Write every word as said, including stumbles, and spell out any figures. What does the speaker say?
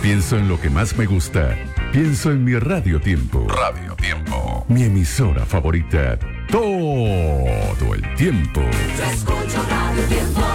pienso en lo que más me gusta. Pienso en mi Radio Tiempo. Radio Tiempo. Mi emisora favorita. Todo el tiempo. Yo escucho Radio Tiempo.